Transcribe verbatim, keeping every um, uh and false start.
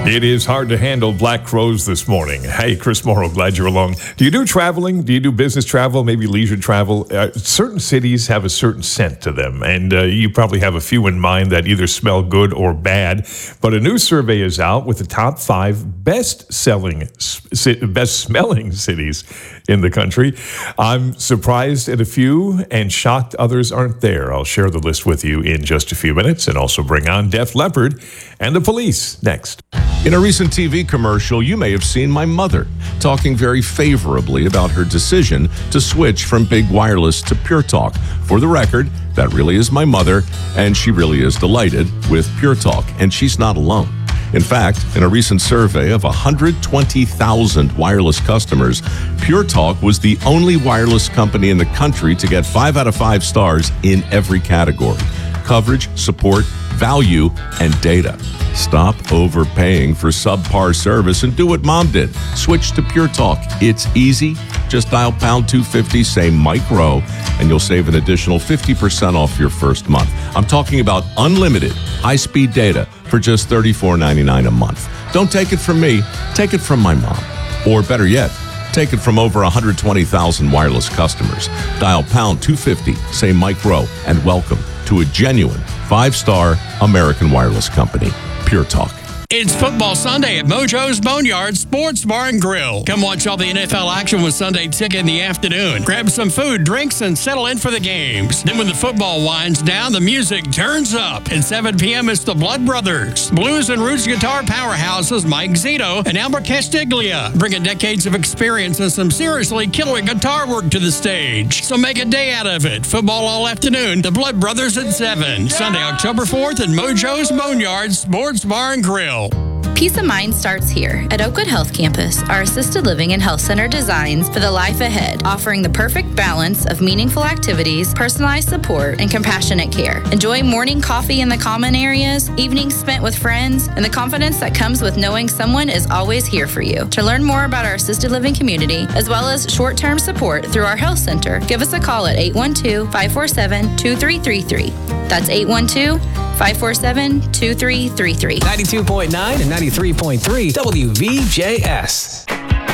It is hard to handle Black Crows this morning. Hey, Chris Morrow, glad you're along. Do you do traveling? Do you do business travel, maybe leisure travel? Uh, certain cities have a certain scent to them, and uh, you probably have a few in mind that either smell good or bad. But a new survey is out with the top five best-selling, best-smelling cities in the country. I'm surprised at a few and shocked others aren't there. I'll share the list with you in just a few minutes and also bring on Def Leppard and the Police next. In a recent T V commercial, you may have seen my mother talking very favorably about her decision to switch from big wireless to Pure Talk. For the record, that really is my mother, and she really is delighted with Pure Talk, and she's not alone. In fact, in a recent survey of one hundred twenty thousand wireless customers, Pure Talk was the only wireless company in the country to get five out of five stars in every category: coverage, support, value, and data. Stop overpaying for subpar service and do what Mom did. Switch to Pure Talk. It's easy. Just dial pound two fifty, say Mike Rowe, and you'll save an additional fifty percent off your first month. I'm talking about unlimited high-speed data for just thirty-four ninety-nine a month. Don't take it from me. Take it from my mom. Or better yet, take it from over one hundred twenty thousand wireless customers. Dial pound two fifty, say Mike Rowe, and welcome to a genuine five-star American wireless company, Pure Talk. It's Football Sunday at Mojo's Boneyard Sports Bar and Grill. Come watch all the N F L action with Sunday Ticket in the afternoon. Grab some food, drinks, and settle in for the games. Then when the football winds down, the music turns up. At seven p.m., it's the Blood Brothers. Blues and roots guitar powerhouses Mike Zito and Albert Castiglia, bringing decades of experience and some seriously killer guitar work to the stage. So make a day out of it. Football all afternoon. The Blood Brothers at seven. Sunday, October fourth at Mojo's Boneyard Sports Bar and Grill. Peace of mind starts here. At Oakwood Health Campus, our assisted living and health center designs for the life ahead, offering the perfect balance of meaningful activities, personalized support, and compassionate care. Enjoy morning coffee in the common areas, evenings spent with friends, and the confidence that comes with knowing someone is always here for you. To learn more about our assisted living community, as well as short-term support through our health center, give us a call at eight one two, five four seven, two three three three. That's eight one two, five four seven, two three three three. ninety-two point nine and ninety-three point three W V J S.